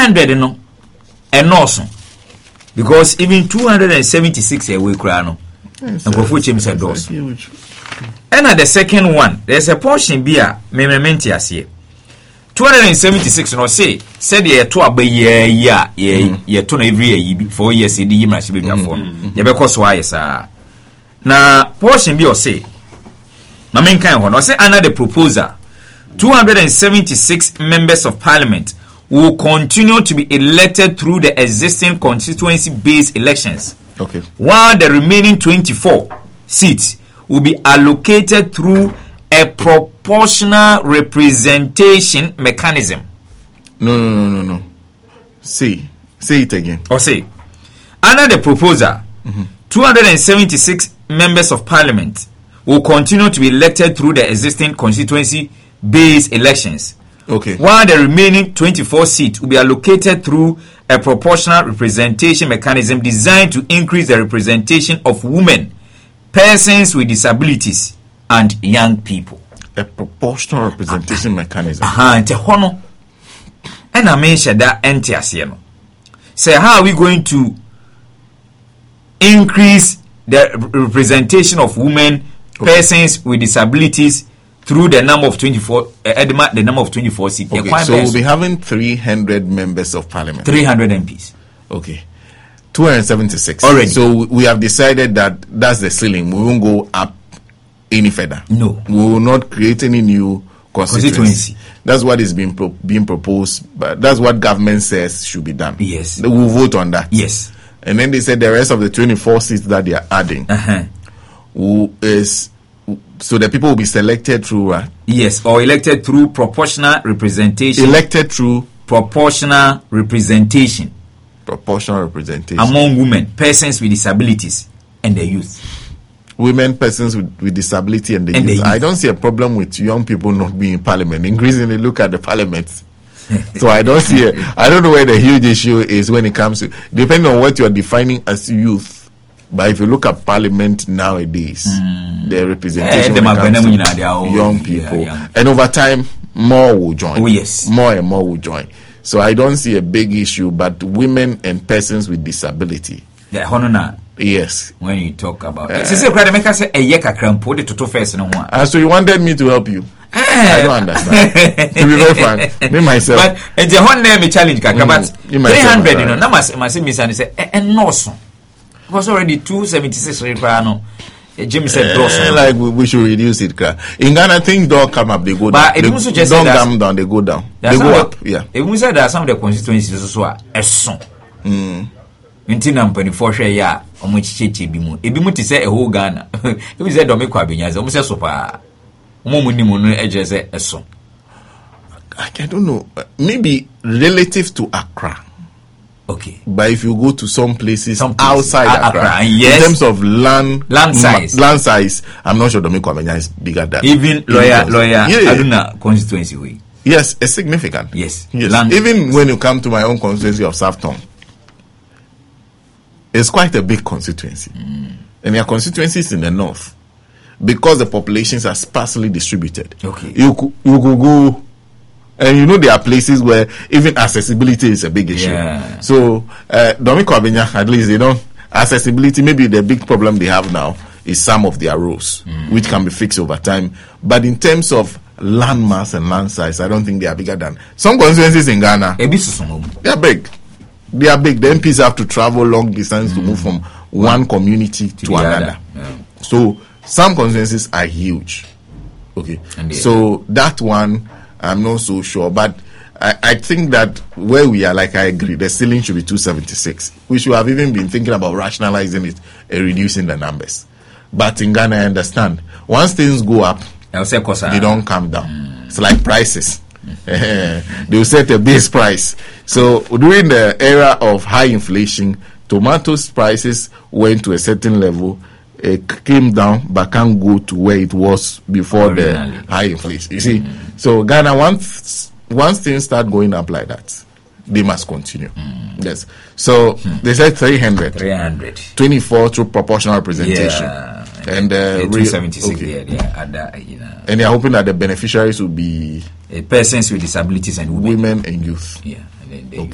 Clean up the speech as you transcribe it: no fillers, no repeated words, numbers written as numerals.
300 no and also because even 276 away crano and go for James and Dos. And at the second one, there's a portion beer, mementias here. 276 no say said ye to abe ye to na every year 4 years e di yimra she be before. Ye be cost why sir. Na portion be o say na men kan ho no say under the proposal 276 members of parliament will continue to be elected through the existing constituency-based elections. Okay. While the remaining 24 seats will be allocated through a proportional representation mechanism. No. Say it again. Or say, under the proposal, 276 members of parliament will continue to be elected through the existing constituency-based elections. Okay. While the remaining 24 seats will be allocated through a proportional representation mechanism designed to increase the representation of women, persons with disabilities, and young people. A proportional representation mechanism. Nte hono. And I mentioned that entiasiye no. Say how are we going to increase the representation of women, persons with disabilities through the number of 24 the number of 24 seats. Okay, so we'll be having 300 members of parliament. 300 MPs. Okay. 276 already. So we have decided that that's the ceiling. We won't go up any further. No. We will not create any new constituency. That's what is being proposed, but that's what government says should be done. Yes. They will vote on that. Yes. And then they said the rest of the 24 seats that they are adding so the people will be selected through yes, or elected through proportional representation. Elected through proportional representation. Proportional representation among women, persons with disabilities, and the youth. Women, persons with disability, and the youth. I don't see a problem with young people not being in parliament. Increasingly, look at the parliament. So I don't see I don't know where the huge issue is when it comes to, depending on what you are defining as youth. But if you look at parliament nowadays, the representation when it comes to young people, and over time, more will join. Oh yes, more and more will join. So I don't see a big issue, but women and persons with disability. Yeah, honor. Yes. When you talk about it, so you wanted me to help you. I don't understand. To be very frank, me myself. But the whole name challenge, but 300, you know, now must say, and no so. Was already 276 Jimmy said like we should reduce it. In Ghana, things don't come up, they go down. But it also just don't come down, they go down. They go up. Yeah. It was said that some of the constituencies also are a song. Intinam 24 share ya omuchicheche bimu. Ebimu ti say a whole Ghana. It was said Dominic Abinyaza. Almost so far. Mumuni edge say a song. I don't know. Maybe relative to Accra. Okay. But if you go to some places outside Accra, yes, in terms of land size, I'm not sure Dominic Abinyaza is bigger than even lawyer Aduna constituency way. Yes, it's significant. Yes. Even when you come to my own constituency of Southton, it's quite a big constituency. And your constituency is in the north because the populations are sparsely distributed. Okay. You could go. And you know there are places where even accessibility is a big issue. Yeah. So Dominic Abinyaza, at least accessibility, maybe the big problem they have now is some of their roads, which can be fixed over time. But in terms of land mass and land size, I don't think they are bigger than some constituencies in Ghana. They are big. They are big. The MPs have to travel long distance to move from one community to another. Yeah. So some constituencies are huge. Okay. So that one, I'm not so sure, but I think that where we are, like I agree, the ceiling should be 276. We should have even been thinking about rationalizing it and reducing the numbers. But in Ghana, I understand. Once things go up, they don't come down. It's like prices. They will set a base price. So during the era of high inflation, tomatoes prices went to a certain level. It came down, but can't go to where it was before the high inflation. You see, so Ghana, once things start going up like that, they must continue. Yes. So they said 300. 24 through proportional representation. Yeah. And 276. Okay. Yeah, and they are hoping that the beneficiaries will be persons with disabilities and women and youth. Yeah. And then